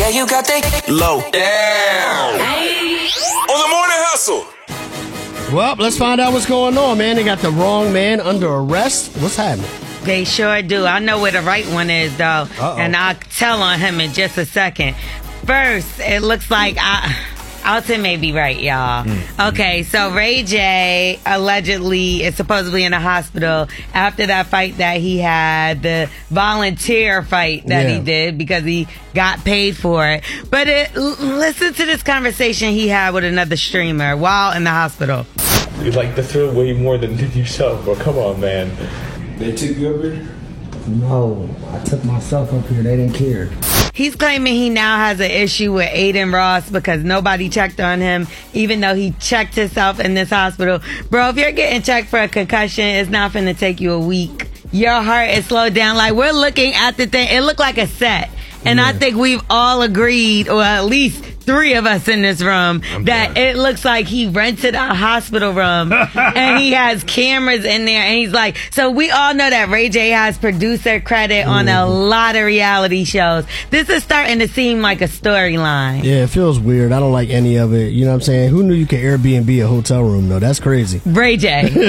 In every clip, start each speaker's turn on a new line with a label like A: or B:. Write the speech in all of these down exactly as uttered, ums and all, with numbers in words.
A: Yeah, you got that low down. On the morning hustle.
B: Well, let's find out what's going on, man. They got the wrong man under arrest. What's happening?
C: They sure do. I know where the right one is, though. Uh-oh. And I'll tell on him in just a second. First, it looks like I... Alton may be right, y'all. Mm. Okay, so Ray J allegedly is supposedly in a hospital after that fight that he had, the volunteer fight that yeah. he did because he got paid for it. But it, listen to this conversation he had with another streamer while in the hospital.
D: You like the thrill way more than yourself, bro. Come on, man. They took you up here?
E: No, I took myself up here. They didn't care.
C: He's claiming he now has an issue with Aiden Ross because nobody checked on him, even though he checked himself in this hospital. Bro, if you're getting checked for a concussion, it's not finna take you a week. Your heart is slowed down. Like, we're looking at the thing. It looked like a set. And yeah. I think we've all agreed, or at least three of us in this room, I'm that done. It looks like he rented a hospital room and he has cameras in there. And he's like, so we all know that Ray J has producer credit Ooh. on a lot of reality shows. This is starting to seem like a storyline.
B: Yeah, it feels weird. I don't like any of it. You know what I'm saying? Who knew you could Airbnb a hotel room, though? That's crazy.
C: Ray J. Ray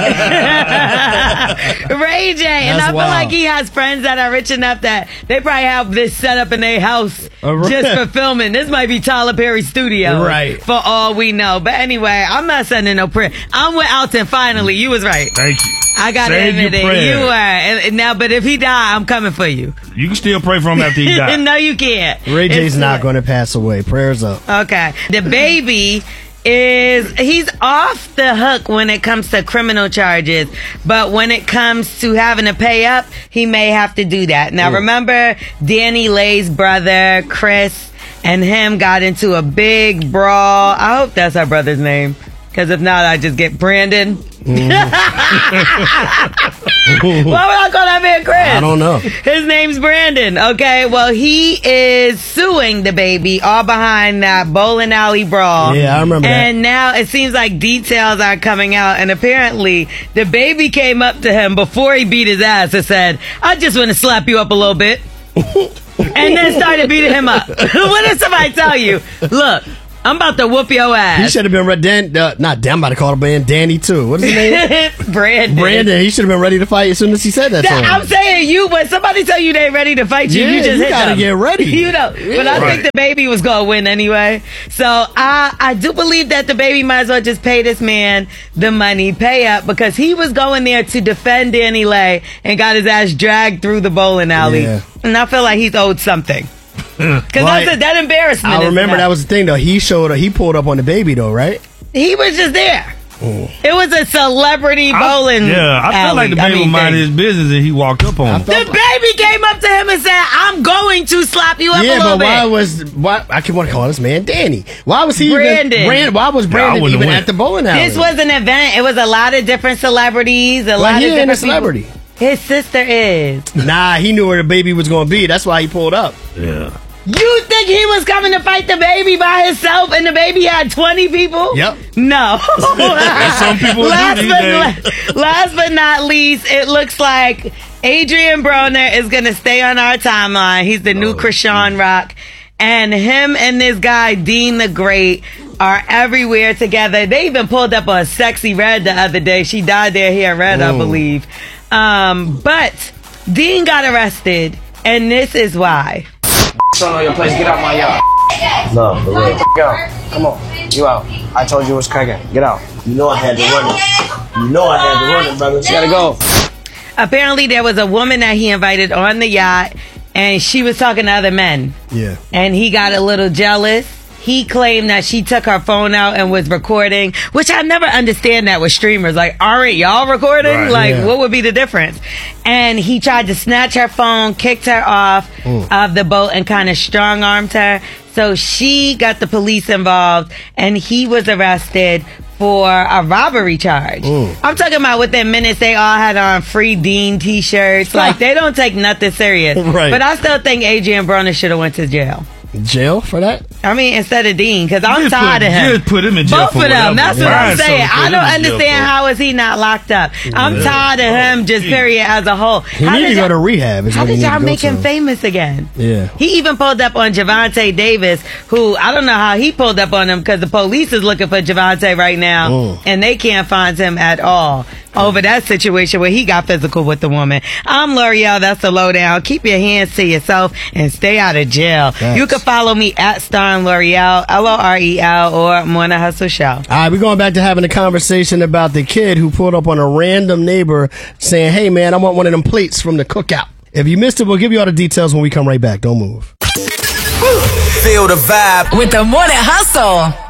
C: J. And I feel wild. like he has friends that are rich enough that they probably have this set up in their house uh, right. just for filming. This might be Tyler Perry Studio,
B: right?
C: For all we know. But anyway, I'm not sending no prayer. I'm with Alton. Finally, you was right.
F: Thank you.
C: I gotta
F: Save
C: admit it. You were. And now, but if he die, I'm coming for you.
F: You can still pray for him after he dies.
C: No, you can't.
B: Ray J's it's not going to pass away. Prayers up.
C: Okay. The baby is he's off the hook when it comes to criminal charges, but when it comes to having to pay up, he may have to do that. Now, Ooh. remember Danny Lay's brother, Chris, and him got into a big brawl. I hope that's our brother's name, because if not, I just get Brandon. Mm. Why would I call that man Chris?
B: I don't know.
C: His name's Brandon. Okay, well, he is suing the baby all behind that bowling alley brawl.
B: Yeah, I remember that.
C: And now it seems like details are coming out, and apparently the baby came up to him before he beat his ass and said, I just want to slap you up a little bit. And then started beating him up. What did somebody tell you? Look, I'm about to whoop your ass.
B: He should have been ready. Uh, not damn, I'm about to call him man Danny too. What is his name?
C: Brandon.
B: Brandon. He should have been ready to fight as soon as he said that.
C: that I'm saying you, when somebody tell you they ready to fight you,
B: yeah,
C: you just
B: you
C: hit
B: gotta
C: them.
B: get ready.
C: You know, yeah, but I right. think the baby was gonna win anyway. So I I do believe that the baby might as well just pay this man the money, pay up, because he was going there to defend Danny Lay and got his ass dragged through the bowling alley, yeah. and I feel like he's owed something. Because well, that's a, that embarrassment.
B: I remember that was the thing though. He showed he pulled up on the baby though, right?
C: He was just there. Ooh. It was a celebrity bowling.
F: I, yeah, I felt like the baby I mean, minded his business and he walked up on him.
C: The baby came up to him and said, "I'm going to slap you up
B: yeah,
C: a little bit."
B: Yeah, but why was why I can want to call this man Danny? Why was he
C: Brandon?
B: Even, Brand, why was Brandon yeah, even went. at the bowling alley?
C: This was an event. It was a lot of different celebrities. A
B: well,
C: lot
B: he
C: of
B: ain't
C: different
B: a celebrity.
C: People. His sister is.
B: Nah, he knew where the baby was going to be. That's why he pulled up.
F: Yeah.
C: You think he was coming to fight the baby by himself and the baby had twenty people?
B: Yep.
C: No.
F: Some people
C: last,
F: do
C: but, last but not least, it looks like Adrian Broner is going to stay on our timeline. He's the new oh, Krishan Rock. And him and this guy, Dean the Great, are everywhere together. They even pulled up on Sexy Red the other day. She dyed their hair red, Ooh. I believe. Um, but Dean got arrested, and this is why.
G: Don't know your place. Get out my yard.
H: No, for real.
G: Go. Come on. You out. I told you it was cracking. Get out.
H: You know I had to run it. You know I had to run it, brother.
G: You gotta go.
C: Apparently, there was a woman that he invited on the yacht, and she was talking to other men.
B: Yeah.
C: And he got a little jealous. He claimed that she took her phone out and was recording, which I never understand that with streamers. Like, aren't y'all recording? Right, like, yeah. what would be the difference? And he tried to snatch her phone, kicked her off Ooh. of the boat, and kind of strong-armed her. So she got the police involved, and he was arrested for a robbery charge. Ooh. I'm talking about within minutes, they all had on Free Dean t-shirts. Like, they don't take nothing serious.
B: Right.
C: But I still think Adrian Broner should have went to jail.
B: Jail for that?
C: I mean, instead of Dean, because I'm
F: Just
C: tired
F: put,
C: of him.
F: Just put him in jail.
C: Both
F: for
C: of them.
F: whatever.
C: That's what I'm
F: Right,
C: saying.
F: so
C: I
F: put
C: don't
F: him in jail
C: understand
F: for-
C: how is he not locked up. I'm
B: Yeah.
C: tired of him, just period, as a whole.
B: He
C: How
B: need
C: did
B: to go
C: y'all-
B: to rehab. Is
C: How
B: what he
C: did
B: need
C: y'all
B: to go
C: make him
B: to.
C: famous again?
B: Yeah.
C: He even pulled up on Javante Davis, who I don't know how he pulled up on him because the police is looking for Javante right now,
B: Mm.
C: and they can't find him at all over that situation where he got physical with the woman. I'm L'Oreal. That's the lowdown. Keep your hands to yourself and stay out of jail.
B: Thanks.
C: You can follow me at Starn L'Oreal, L O R E L, or Morning Hustle Show.
B: All right, we're going back to having a conversation about the kid who pulled up on a random neighbor saying, hey, man, I want one of them plates from the cookout. If you missed it, we'll give you all the details when we come right back. Don't move.
A: Feel the vibe
I: With the Morning Hustle.